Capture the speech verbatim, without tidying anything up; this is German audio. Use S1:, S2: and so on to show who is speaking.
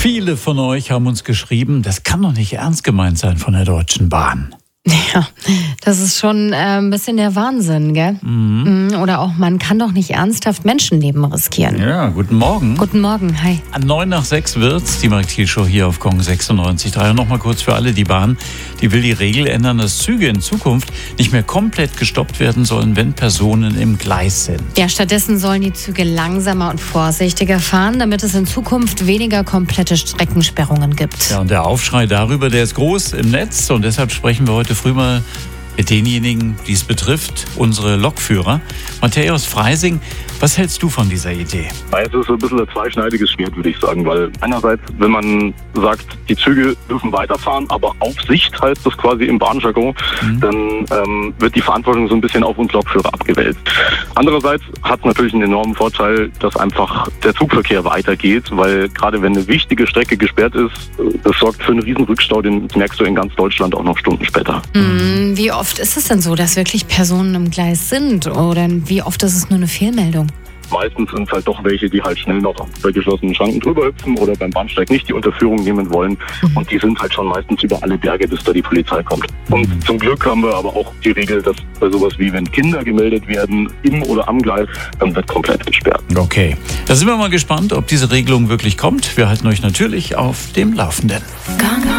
S1: Viele von euch haben uns geschrieben, das kann doch nicht ernst gemeint sein von der Deutschen Bahn.
S2: Ja, das ist schon äh, ein bisschen der Wahnsinn, gell? Mhm. Oder auch, man kann doch nicht ernsthaft Menschenleben riskieren.
S1: Ja, guten Morgen.
S2: Guten Morgen, hi.
S1: An neun nach sechs wird's, die Mark Thiel Show hier auf Kong sechsundneunzig Komma drei. Und nochmal kurz für alle, die Bahn, die will die Regel ändern, dass Züge in Zukunft nicht mehr komplett gestoppt werden sollen, wenn Personen im Gleis sind.
S2: Ja, stattdessen sollen die Züge langsamer und vorsichtiger fahren, damit es in Zukunft weniger komplette Streckensperrungen gibt.
S1: Ja, und der Aufschrei darüber, der ist groß im Netz und deshalb sprechen wir heute früh mal mit denjenigen, die es betrifft, unsere Lokführer. Matthäus Freising, was hältst du von dieser Idee?
S3: Es ist so ein bisschen ein zweischneidiges Schwert, würde ich sagen, weil einerseits, wenn man sagt, die Züge dürfen weiterfahren, aber auf Sicht heißt das quasi im Bahnjargon, mhm. dann ähm, wird die Verantwortung so ein bisschen auf uns Lokführer abgewälzt. Andererseits hat es natürlich einen enormen Vorteil, dass einfach der Zugverkehr weitergeht, weil gerade wenn eine wichtige Strecke gesperrt ist, das sorgt für einen riesen Rückstau, den merkst du in ganz Deutschland auch noch Stunden später.
S2: Mhm. Wie oft ist es denn so, dass wirklich Personen im Gleis sind? Oder wie oft ist es nur eine Fehlmeldung?
S3: Meistens sind es halt doch welche, die halt schnell noch bei geschlossenen Schranken drüber hüpfen oder beim Bahnsteig nicht die Unterführung nehmen wollen. Mhm. Und die sind halt schon meistens über alle Berge, bis da die Polizei kommt. Und mhm. zum Glück haben wir aber auch die Regel, dass bei sowas wie, wenn Kinder gemeldet werden, im oder am Gleis, dann wird komplett gesperrt.
S1: Okay, da sind wir mal gespannt, ob diese Regelung wirklich kommt. Wir halten euch natürlich auf dem Laufenden.